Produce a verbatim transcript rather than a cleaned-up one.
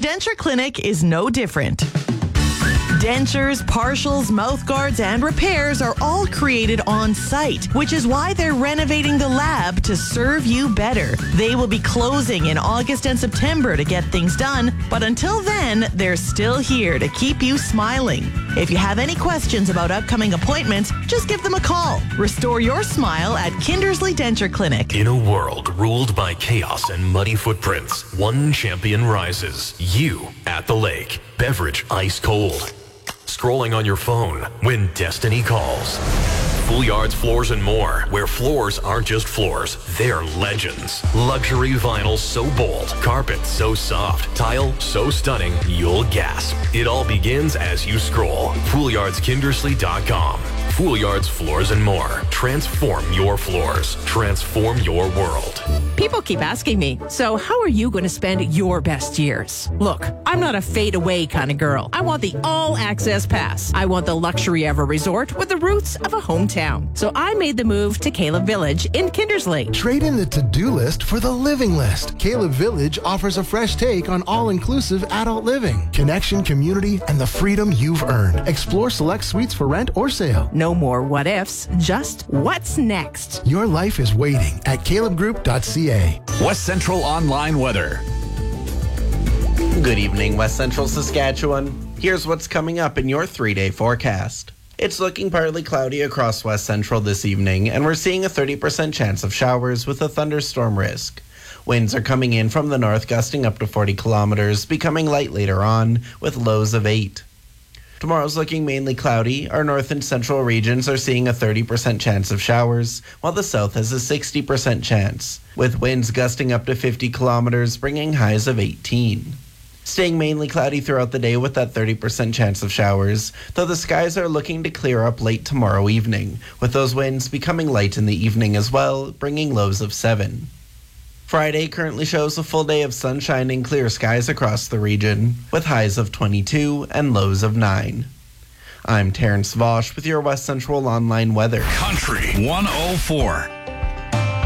Denture Clinic is no different. Dentures, partials, mouth guards, and repairs are all created on site, which is why they're renovating the lab to serve you better. They will be closing in August and September to get things done, but until then, they're still here to keep you smiling. If you have any questions about upcoming appointments, just give them a call. Restore your smile at Kindersley Denture Clinic. In a world ruled by chaos and muddy footprints, one champion rises. You at the lake. Beverage ice cold. Scrolling on your phone when destiny calls. Foolyards Floors and More, where floors aren't just floors, they're legends. Luxury vinyl so bold, carpet so soft, tile so stunning, you'll gasp. It all begins as you scroll. Foolyards Kindersley dot com. Foolyards Floors and More. Transform your floors. Transform your world. People keep asking me, so how are you going to spend your best years? Look, I'm not a fade-away kind of girl. I want the all-access pass. I want the luxury of a resort with the roots of a hometown. So I made the move to Caleb Village in Kindersley. Trade in the to-do list for the living list. Caleb Village offers a fresh take on all-inclusive adult living, connection, community, and the freedom you've earned. Explore select suites for rent or sale. No more what-ifs, just what's next. Your life is waiting at caleb group dot c a. West Central Online Weather. Good evening, West Central Saskatchewan. Here's what's coming up in your three-day forecast. It's looking partly cloudy across West Central this evening, and we're seeing a thirty percent chance of showers with a thunderstorm risk. Winds are coming in from the north, gusting up to forty kilometers, becoming light later on, with lows of eight. Tomorrow's looking mainly cloudy. Our north and central regions are seeing a thirty percent chance of showers, while the south has a sixty percent chance, with winds gusting up to fifty kilometers, bringing highs of eighteen. Staying mainly cloudy throughout the day with that thirty percent chance of showers, though the skies are looking to clear up late tomorrow evening, with those winds becoming light in the evening as well, bringing lows of seven. Friday currently shows a full day of sunshine and clear skies across the region, with highs of twenty-two and lows of nine. I'm Terrence Vosch with your West Central Online weather. Country one oh four.